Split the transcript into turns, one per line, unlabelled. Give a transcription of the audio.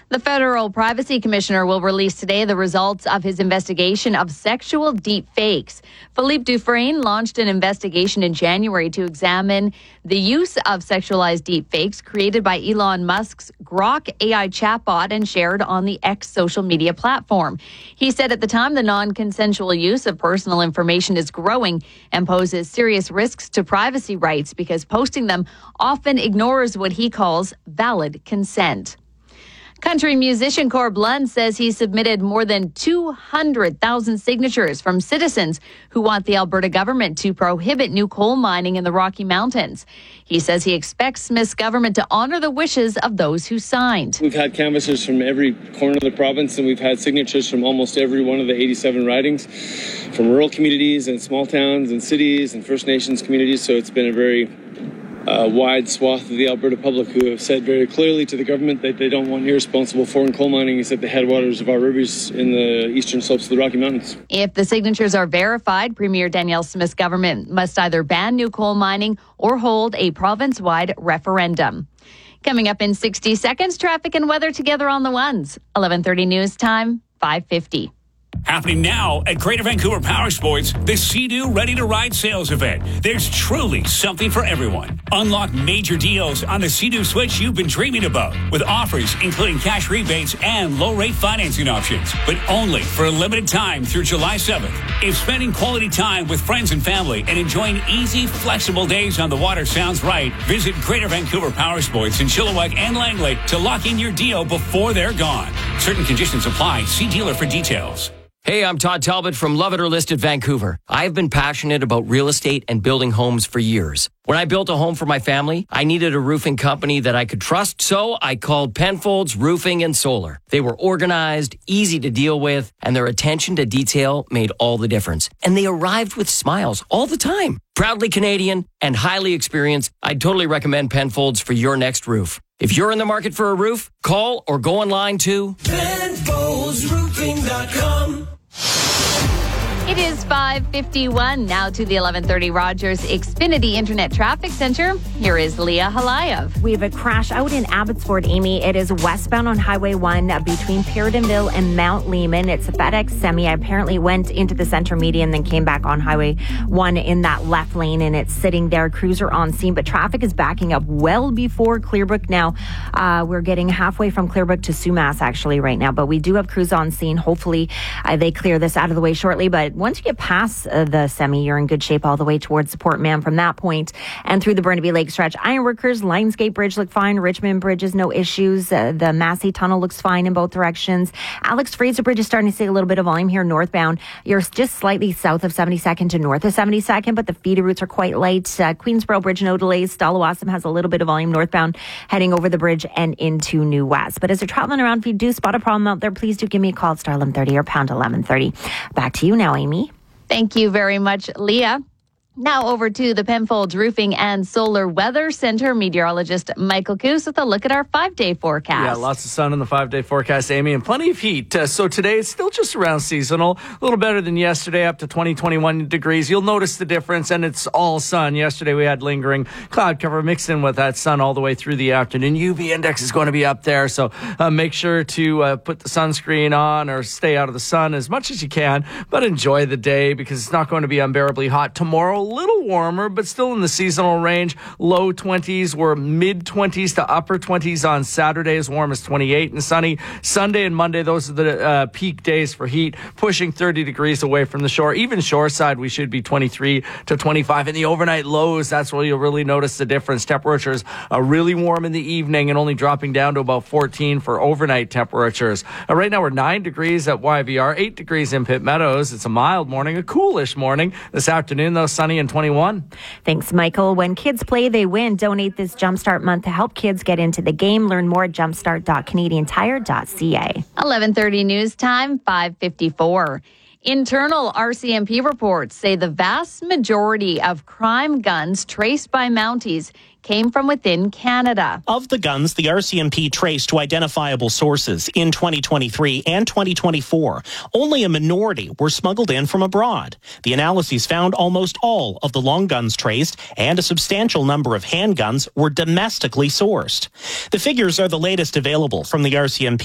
The federal privacy commissioner will release today the results of his investigation of sexual deep fakes. Philippe Dufresne launched an investigation in January to examine the use of sexualized deep fakes created by Elon Musk's Grok AI chatbot and shared on the X social media platform. He said at the time the non-consensual use of personal information is growing and poses serious risks to privacy rights because posting them often ignores what he calls valid consent. Country musician Corb Lund says he submitted more than 200,000 signatures from citizens who want the Alberta government to prohibit new coal mining in the Rocky Mountains. He says he expects Smith's government to honor the wishes of those who signed.
We've had canvassers from every corner of the province, and we've had signatures from almost every one of the 87 ridings, from rural communities and small towns and cities and First Nations communities. So it's been a very wide swath of the Alberta public who have said very clearly to the government that they don't want irresponsible foreign coal mining at the headwaters of our rivers in the eastern slopes of the Rocky Mountains.
If the signatures are verified, Premier Danielle Smith's government must either ban new coal mining or hold a province-wide referendum. Coming up in 60 seconds, traffic and weather together on the ones. 11:30 news time, 5:50.
Happening now at Greater Vancouver Power Sports, the Sea-Doo Ready to Ride sales event. There's truly something for everyone. Unlock major deals on the Sea-Doo Switch you've been dreaming about, with offers including cash rebates and low-rate financing options, but only for a limited time through July 7th. If spending quality time with friends and family and enjoying easy, flexible days on the water sounds right, visit Greater Vancouver Power Sports in Chilliwack and Langley to lock in your deal before they're gone. Certain conditions apply. See dealer for details.
Hey, I'm Todd Talbot from Love It or List It Vancouver. I've been passionate about real estate and building homes for years. When I built a home for my family, I needed a roofing company that I could trust, so I called Penfolds Roofing and Solar. They were organized, easy to deal with, and their attention to detail made all the difference. And they arrived with smiles all the time. Proudly Canadian and highly experienced, I'd totally recommend Penfolds for your next roof. If you're in the market for a roof, call or go online to PenfoldsRoofing.com.
It is 5:51 now to the 11:30 Rogers Xfinity Internet Traffic Center. Here is Leah Halayev.
We have a crash out in Abbotsford, Amy. It is westbound on Highway 1 between Puritanville and Mount Lehman. It's a FedEx Semi. Apparently went into the center median, then came back on Highway 1 in that left lane, and it's sitting there. Cruiser on scene, but traffic is backing up well before Clearbrook now. We're getting halfway from Clearbrook to Sumas actually right now, but we do have crews on scene. Hopefully they clear this out of the way shortly, but once you get past the Semi, you're in good shape all the way towards the Port Mann from that point and through the Burnaby Lake stretch. Ironworkers, Lionsgate Bridge look fine. Richmond Bridge is no issues. The Massey Tunnel looks fine in both directions. Alex Fraser Bridge is starting to see a little bit of volume here northbound. You're just slightly south of 72nd to north of 72nd, but the feeder routes are quite light. Queensboro Bridge, no delays. Stallawasam has a little bit of volume northbound heading over the bridge and into New West. But as you're traveling around, if you do spot a problem out there, please do give me a call at star 1130 or pound 1130. Back to you now, Amy.
Thank you very much, Leah. Now over to the Penfolds Roofing and Solar Weather Center meteorologist Michael Coos with a look at our 5-day forecast.
Yeah, lots of sun in the 5-day forecast, Amy, and plenty of heat. So today it's still just around seasonal, a little better than yesterday, up to 21 degrees. You'll notice the difference, and it's all sun. Yesterday we had lingering cloud cover mixed in with that sun all the way through the afternoon. UV index is going to be up there, so make sure to put the sunscreen on or stay out of the sun as much as you can, but enjoy the day because it's not going to be unbearably hot. Tomorrow, a little warmer, but still in the seasonal range. Low 20s. We're mid 20s to upper 20s on Saturday, as warm as 28 and sunny. Sunday and Monday, those are the peak days for heat, pushing 30 degrees away from the shore. Even shoreside, we should be 23 to 25. In the overnight lows, that's where you'll really notice the difference. Temperatures are really warm in the evening and only dropping down to about 14 for overnight temperatures. Right now, we're 9 degrees at YVR, 8 degrees in Pitt Meadows. It's a mild morning, a coolish morning. This afternoon, though, sunny and 21.
Thanks, Michael. When kids play, they win. Donate this Jumpstart month to help kids get into the game. Learn more at jumpstart.canadiantire.ca.
11:30 news time, 5:54. Internal RCMP reports say the vast majority of crime guns traced by Mounties came from within Canada.
Of the guns the RCMP traced to identifiable sources in 2023 and 2024, only a minority were smuggled in from abroad. The analyses found almost all of the long guns traced and a substantial number of handguns were domestically sourced. The figures are the latest available from the RCMP.